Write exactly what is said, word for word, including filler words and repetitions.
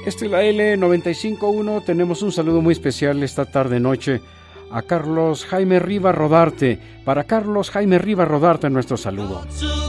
Este es la L noventa y cinco punto uno. Tenemos un saludo muy especial esta tarde-noche a Carlos Jaime Rivas Rodarte. Para Carlos Jaime Rivas Rodarte, nuestro saludo.